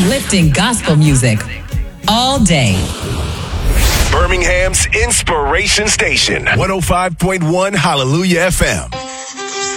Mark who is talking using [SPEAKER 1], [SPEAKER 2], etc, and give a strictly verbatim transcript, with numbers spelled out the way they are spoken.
[SPEAKER 1] Uplifting gospel music all day.
[SPEAKER 2] Birmingham's Inspiration Station, one oh five point one Hallelujah F M.